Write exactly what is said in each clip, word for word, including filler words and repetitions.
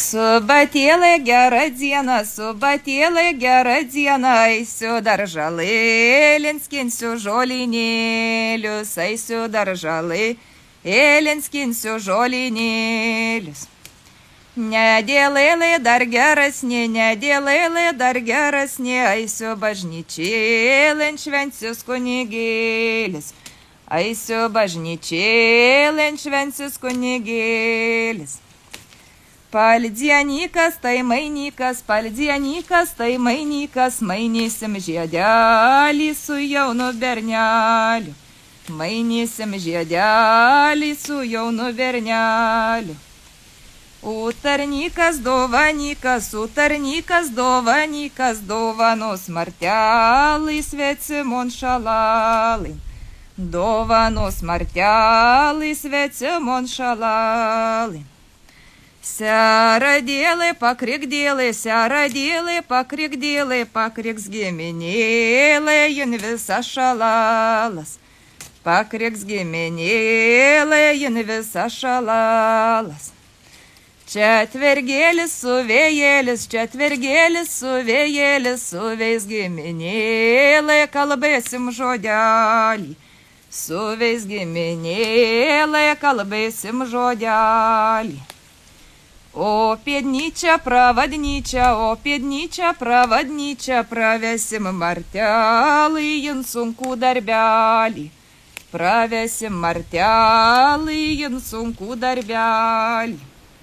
Subatėlė gera diena, subatėlė gera diena, eisiu daržalai, linskinsiu žolinėlius, eisiu daržalai, linskinsiu žolinėlius. Nedėlėlė dar geresnė, nedėlėlė dar geresnė, eisiu bažnyčėlėn, švensius kunigėlis. Eisiu bažnyčėlėn, švensius kunigėlis. Paldienikas tai mainikas, paldienikas tai mainikas, mainysim žiedelį su jaunu berneliu. Mainysim žiedelį su jaunu berneliu. Utarnikas, dovanikas, utarnikas, dovanikas, dovanos martelai, svetimon šalalai. Dovanos martelai, svetimon šalalai. Seradėlai, pakrikdėlai, seradėlai, pakrikdėlai, pakriks giminėlai, jin visa šalalas. Pakriks giminėlai, jin visa šalalas. Četvergėlis su vėjėlis, četvergėlis su vėjėlis, su veis giminėlai, kalbėsim žodelį. Su veis giminėlai, kalbėsim žodelį. O piednyčia, pravadnyčia, o piednyčia, pravadnyčia, pravesim martelį, jin sunku darbelį. Pravesim martelį, jin sunku darbelį.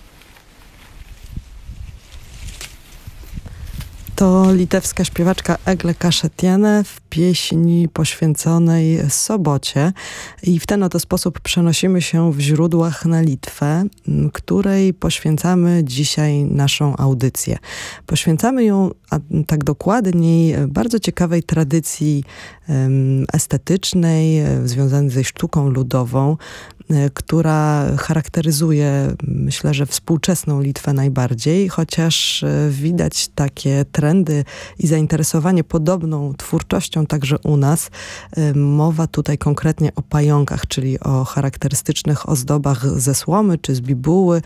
To litewska śpiewaczka Eglė Kašėtienė w pieśni poświęconej sobocie. I w ten oto sposób przenosimy się w źródłach na Litwę, której poświęcamy dzisiaj naszą audycję. Poświęcamy ją, a tak dokładniej, bardzo ciekawej tradycji um, estetycznej, związanej ze sztuką ludową, która charakteryzuje, myślę, że współczesną Litwę najbardziej, chociaż widać takie trendy i zainteresowanie podobną twórczością także u nas. Mowa tutaj konkretnie o pająkach, czyli o charakterystycznych ozdobach ze słomy czy z bibuły.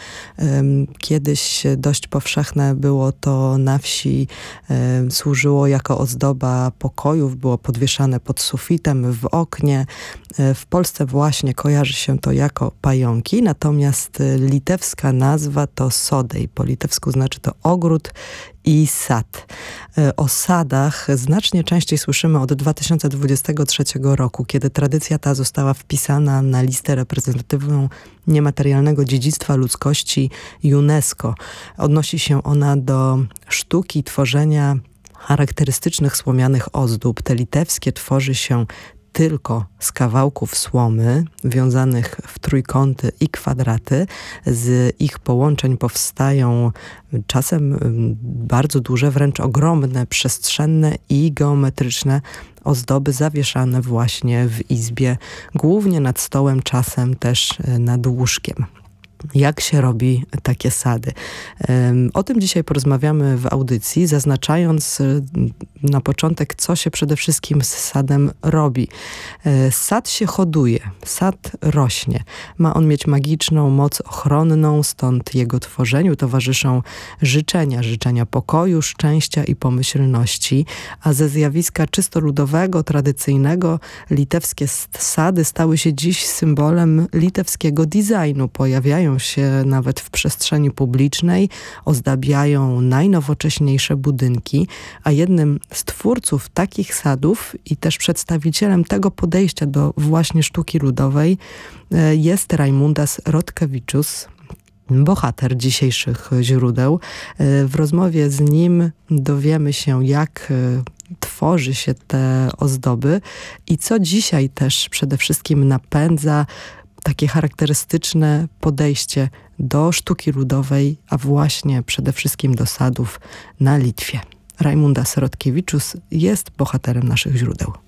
Kiedyś dość powszechne było to na wsi, służyło jako ozdoba pokojów, było podwieszane pod sufitem, w oknie. W Polsce właśnie kojarzy się to jako pająki, natomiast litewska nazwa to sodej. Po litewsku znaczy to ogród i sad. O sadach znacznie częściej słyszymy od dwa tysiące dwudziestego trzeciego roku, kiedy tradycja ta została wpisana na listę reprezentatywną niematerialnego dziedzictwa ludzkości UNESCO. Odnosi się ona do sztuki tworzenia charakterystycznych słomianych ozdób. Te litewskie tworzy się tylko z kawałków słomy wiązanych w trójkąty i kwadraty. Z ich połączeń powstają czasem bardzo duże, wręcz ogromne, przestrzenne i geometryczne ozdoby zawieszane właśnie w izbie, głównie nad stołem, czasem też nad łóżkiem. Jak się robi takie sady? O tym dzisiaj porozmawiamy w audycji, zaznaczając na początek, co się przede wszystkim z sadem robi. Sad się hoduje, sad rośnie. Ma on mieć magiczną moc ochronną, stąd jego tworzeniu towarzyszą życzenia, życzenia pokoju, szczęścia i pomyślności, a ze zjawiska czysto ludowego, tradycyjnego, litewskie sady stały się dziś symbolem litewskiego designu. Pojawiają się nawet w przestrzeni publicznej, ozdabiają najnowocześniejsze budynki, a jednym z twórców takich sadów i też przedstawicielem tego podejścia do właśnie sztuki ludowej jest Raimundas Rodkevičius, bohater dzisiejszych źródeł. W rozmowie z nim dowiemy się, jak tworzy się te ozdoby i co dzisiaj też przede wszystkim napędza takie charakterystyczne podejście do sztuki ludowej, a właśnie przede wszystkim do sadów na Litwie. Raimundas Rodkevičius jest bohaterem naszych źródeł.